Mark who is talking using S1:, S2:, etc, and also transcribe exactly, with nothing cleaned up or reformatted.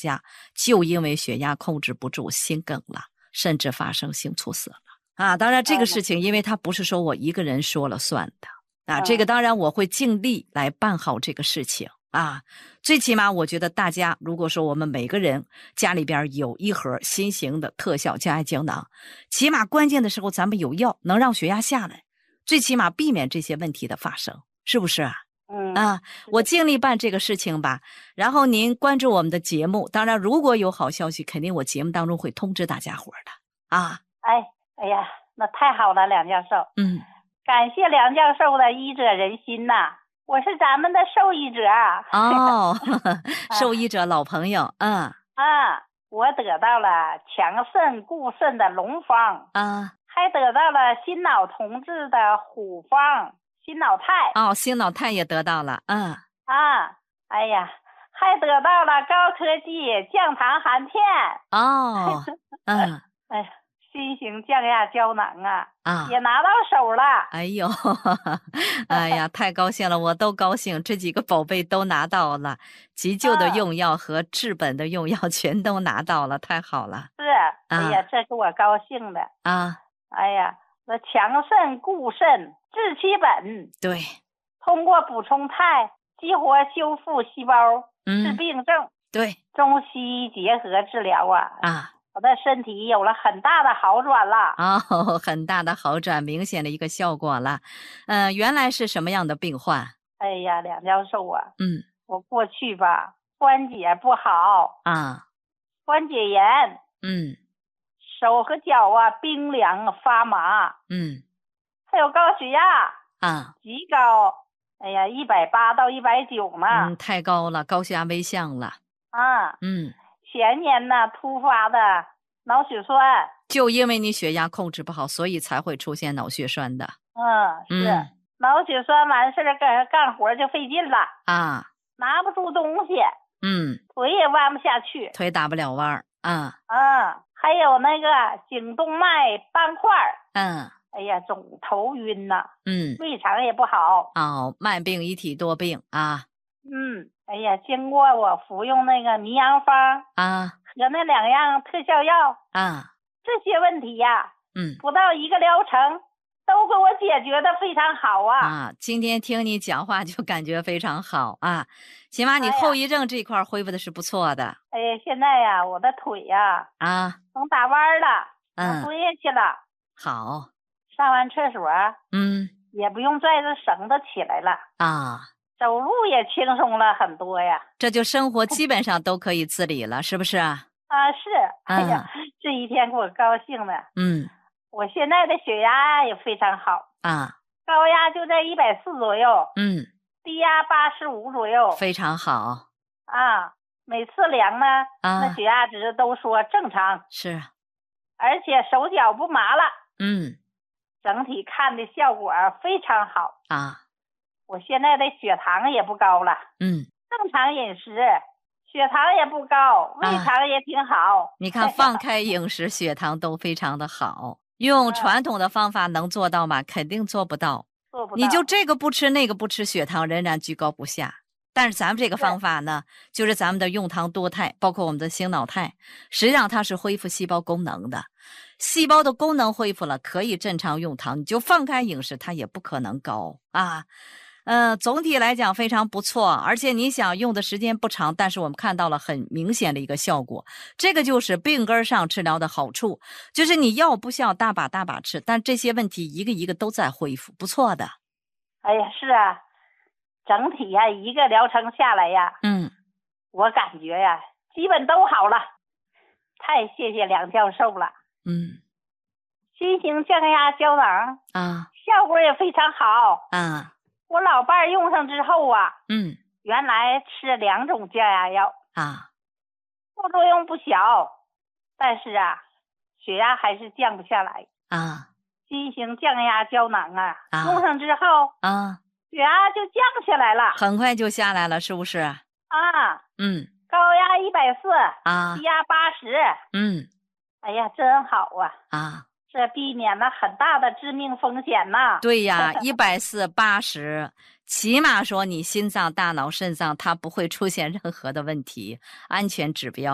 S1: 家就因为血压控制不住心梗了，甚至发生心猝死了啊。当然这个事情因为它不是说我一个人说了算的啊，这个当然我会尽力来办好这个事情啊。最起码我觉得大家如果说我们每个人家里边有一盒新型的特效降压胶囊，起码关键的时候咱们有药能让血压下来，最起码避免这些问题的发生，是不是啊？
S2: 嗯
S1: 啊，我尽力办这个事情吧。然后您关注我们的节目，当然如果有好消息，肯定我节目当中会通知大家伙的啊。
S2: 哎哎呀，那太好了，梁教授。
S1: 嗯，
S2: 感谢梁教授的医者仁心呐、啊，我是咱们的受益者。
S1: 哦，呵呵受益者老朋友，嗯
S2: 啊，我得到了强肾固肾的龙方
S1: 啊，
S2: 还得到了心脑同治的虎方。心脑肽
S1: 哦，心脑肽也得到了，嗯
S2: 啊，哎呀，还得到了高科技降糖含片
S1: 哦，嗯，
S2: 哎呀，新型降压胶囊啊，
S1: 啊，
S2: 也拿到手了。
S1: 哎呦，哎呀，太高兴了，我都高兴，这几个宝贝都拿到了，急救的用药和治本的用药全都拿到了，太好了。
S2: 是，哎呀，这给我高兴的
S1: 啊！
S2: 哎呀，那强肾固肾治其本，
S1: 对，
S2: 通过补充肽激活修复细胞，治病症。
S1: 对，
S2: 中西医结合治疗啊
S1: 啊，
S2: 我的身体有了很大的好转了。
S1: 哦，很大的好转，明显的一个效果了。嗯、呃，原来是什么样的病患？
S2: 哎呀，梁教授啊，
S1: 嗯，
S2: 我过去吧关节不好
S1: 啊，
S2: 关节炎，
S1: 嗯，
S2: 手和脚啊冰凉发麻，
S1: 嗯，
S2: 还有高血压
S1: 啊，
S2: 极高，哎呀，一百八到一百九呢，
S1: 嗯，太高了，高血压危象了。
S2: 啊，
S1: 嗯，
S2: 前年呢突发的脑血栓，
S1: 就因为你血压控制不好，所以才会出现脑血栓的。
S2: 嗯，是、
S1: 嗯、
S2: 脑血栓完事儿干干活就费劲了
S1: 啊，
S2: 拿不住东西，
S1: 嗯，
S2: 腿也弯不下去，
S1: 腿打不了弯儿啊，
S2: 啊，还有那个颈动脉斑块，
S1: 嗯，
S2: 哎呀，总头晕呐，
S1: 嗯，
S2: 胃肠也不好，
S1: 哦，慢病一体多病啊，
S2: 嗯，哎呀，经过我服用那个迷阳方
S1: 啊
S2: 和那两样特效药
S1: 啊，
S2: 这些问题呀，
S1: 嗯，
S2: 不到一个疗程都给我解决的非常好啊！
S1: 啊，今天听你讲话就感觉非常好啊，起码你后遗症这块恢复的是不错的。
S2: 哎呀，现在呀，我的腿呀
S1: 啊，
S2: 能打弯了，
S1: 嗯，
S2: 能蹲下去了。
S1: 好，
S2: 上完厕所，
S1: 嗯，
S2: 也不用拽着绳子起来了
S1: 啊，
S2: 走路也轻松了很多呀。
S1: 这就生活基本上都可以自理了，是不是啊？
S2: 啊，是，哎呀，嗯、这一天给我高兴的。
S1: 嗯。
S2: 我现在的血压也非常好
S1: 啊，
S2: 高压就在一百四左右，
S1: 嗯，
S2: 低压八十五左右，
S1: 非常好
S2: 啊。每次量呢，
S1: 啊，
S2: 那血压值都说正常，
S1: 是，
S2: 而且手脚不麻了，
S1: 嗯，
S2: 整体看的效果非常好
S1: 啊。
S2: 我现在的血糖也不高了，
S1: 嗯，
S2: 正常饮食，血糖也不高，胃肠也挺好。
S1: 啊、你看，放开饮食，血糖都非常的好。用传统的方法能做到吗？肯定做不到。
S2: 做不到。
S1: 你就这个不吃那个不吃，血糖仍然居高不下。但是咱们这个方法呢，就是咱们的用糖多肽，包括我们的心脑肽，实际上它是恢复细胞功能的。细胞的功能恢复了，可以正常用糖，你就放开饮食，它也不可能高啊。嗯、呃，总体来讲非常不错，而且你想用的时间不长，但是我们看到了很明显的一个效果。这个就是病根上治疗的好处，就是你药不需要大把大把吃，但这些问题一个一个都在恢复，不错的。
S2: 哎呀，是啊，整体呀，一个疗程下来呀，
S1: 嗯，
S2: 我感觉呀，基本都好了，太谢谢梁教授了。
S1: 嗯，
S2: 新型降压胶囊
S1: 啊，
S2: 效果也非常好
S1: 啊。
S2: 我老伴儿用上之后啊，
S1: 嗯，
S2: 原来吃两种降压药
S1: 啊，
S2: 副作用不小，但是啊，血压还是降不下来
S1: 啊。
S2: 新型降压胶囊啊，
S1: 啊
S2: 用上之后
S1: 啊，
S2: 血压就降下来了，
S1: 很快就下来了，是不是？
S2: 啊，
S1: 嗯，
S2: 高压一百四
S1: 啊，
S2: 低压八十，
S1: 嗯，
S2: 哎呀，真好啊
S1: 啊。
S2: 这避免了很大的致命风险呐。
S1: 对呀，一百四八十，起码说你心脏、大脑、肾脏它不会出现任何的问题，安全指标。